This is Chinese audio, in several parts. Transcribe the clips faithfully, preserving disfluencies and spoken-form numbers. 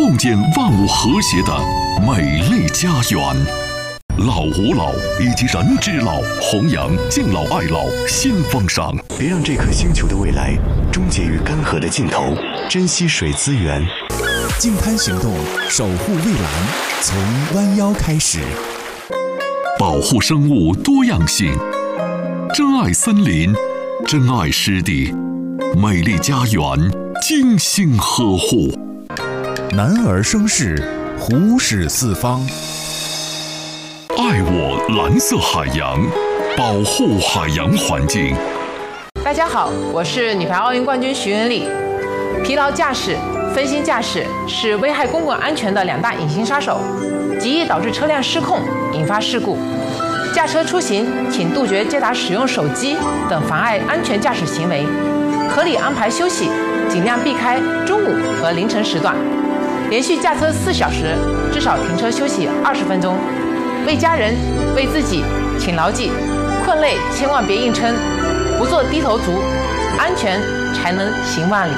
共建万物和谐的美丽家园。老吾老以及人之老，弘扬敬老爱老新风尚。 别让这颗星球的未来终结于干涸的尽头，珍惜水资源。 净滩行动，守护蔚蓝，从弯腰开始。 保护生物多样性，珍爱森林，珍爱湿地，美丽家园精心呵护。 男儿生事，虎视四方。 爱我蓝色海洋，保护海洋环境。 大家好，我是女排奥运冠军徐文丽。疲劳驾驶、分心驾驶是危害公共安全的两大隐形杀手，极易导致车辆失控，引发事故。驾车出行，请杜绝接打使用手机等妨碍安全驾驶行为，合理安排休息，尽量避开中午和凌晨时段。连续驾车四小时，至少停车休息二十分钟。为家人，为自己，请牢记：困累千万别硬撑，不做低头族，安全才能行万里。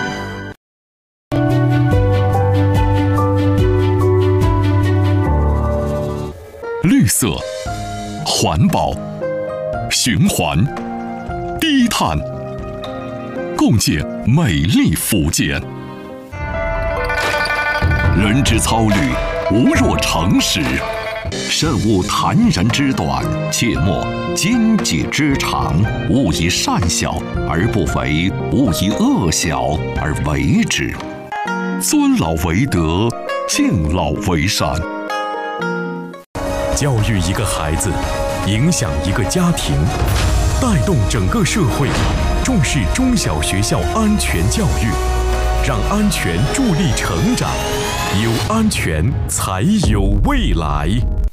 绿色、环保、循环、低碳，共建美丽福建。人之操虑，无若诚实。慎勿谈人之短，切莫奸己之长。勿以善小而不为，勿以恶小而为之。尊老为德，敬老为善。 教育一个孩子，影响一个家庭，带动整个社会，重视中小学校安全教育，让安全助力成长，有安全才有未来。